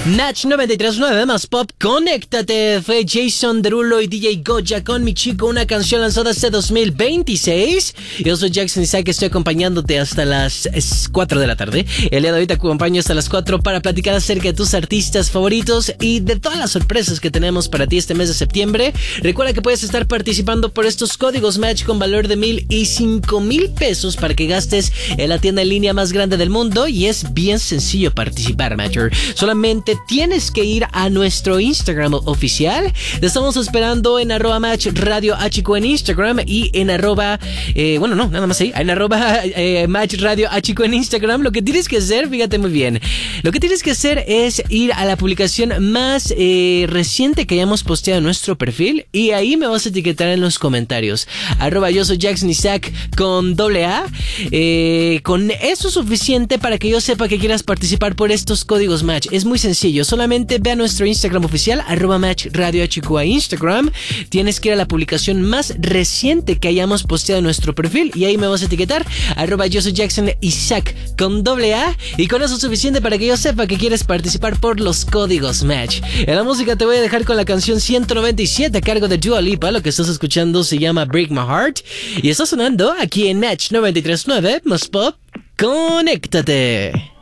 Natch 93.9 más pop, conéctate. Fue Jason Derulo y DJ Goya con Mi Chico, una canción lanzada hace 2026. Yo soy Jackson Isaac, estoy acompañándote hasta las 4 de la tarde. El día de hoy te acompaño hasta las 4 para platicar acerca de tus artistas favoritos y de todas las sorpresas que tenemos para ti este mes de septiembre. Recuerda que puedes estar participando por estos códigos Match con valor de 1,000 y 5,000 pesos para que gastes en la tienda en línea más grande del mundo. Y es bien sencillo participar, Matcher. Solamente tienes que ir a nuestro Instagram oficial. Te estamos esperando en @Match Radio HQ en Instagram y en nada más ahí, en @Match Radio HQ en Instagram. Lo que tienes que hacer, fíjate muy bien, lo que tienes que hacer es ir a la publicación más reciente que hayamos posteado en nuestro perfil y ahí me vas a etiquetar en los comentarios. Yo soy Jackson Isaac con AA. Con eso es suficiente para que yo sepa que quieras participar por estos códigos Match. Es muy sencillo, solamente ve a nuestro Instagram oficial, @Match Radio HQ a Instagram. Tienes que ir a la publicación más reciente que hayamos posteado en nuestro perfil y ahí me vas a etiquetar, yo soy Jackson Isaac con AA, y con eso es suficiente para que yo sepa que quieres participar por los códigos Match. En la música te voy a dejar con la canción 197 a cargo de Dua Lipa. Lo que estás escuchando se llama Break My Heart y está sonando aquí en Match 93.9 más pop. ¡Conéctate!